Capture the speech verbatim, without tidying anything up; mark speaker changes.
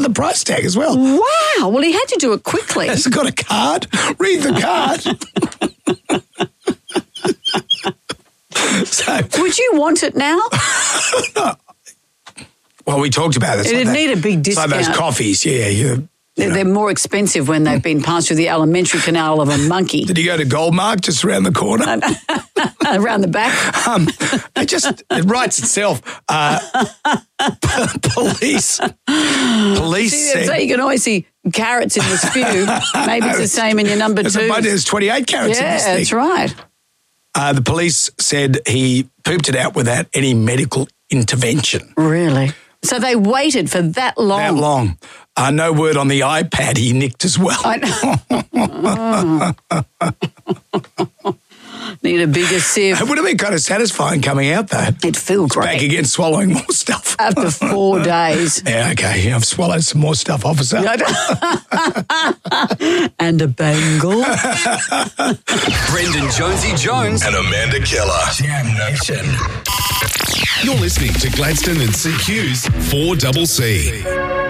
Speaker 1: the price tag as well.
Speaker 2: Wow. Well, he had to do it quickly.
Speaker 1: Has it got a card? Read the card. So,
Speaker 2: would you want it now?
Speaker 1: Well, we talked about this.
Speaker 2: It'd
Speaker 1: like
Speaker 2: need a big discount.
Speaker 1: Like those coffees, yeah. You,
Speaker 2: They're,
Speaker 1: you know.
Speaker 2: they're more expensive when they've been passed through the alimentary canal of a monkey.
Speaker 1: Did you go to Goldmark just around the corner?
Speaker 2: Around the back?
Speaker 1: Um, it just, it writes itself. Uh, p- police. Police
Speaker 2: See,
Speaker 1: said.
Speaker 2: so you can always see carrots in the spew. Maybe it's the same in your number
Speaker 1: There's,
Speaker 2: two.
Speaker 1: a bunch, there's twenty-eight carrots in
Speaker 2: Yeah,
Speaker 1: this thing.
Speaker 2: that's right.
Speaker 1: Uh, the police said he pooped it out without any medical intervention.
Speaker 2: Really? So they waited for that long?
Speaker 1: That long. Uh, no word on the iPad he nicked as well.
Speaker 2: I know. Need a bigger sieve.
Speaker 1: It would have been kind of satisfying coming out, though.
Speaker 2: It'd feel great.
Speaker 1: Back again, swallowing more stuff.
Speaker 2: After four days.
Speaker 1: Yeah, okay. Yeah, I've swallowed some more stuff, officer.
Speaker 2: And a bangle.
Speaker 3: Brendan Jonesy Jones
Speaker 4: and Amanda Keller.
Speaker 3: Jam Nation.
Speaker 4: You're listening to Gladstone and C Q's four C C.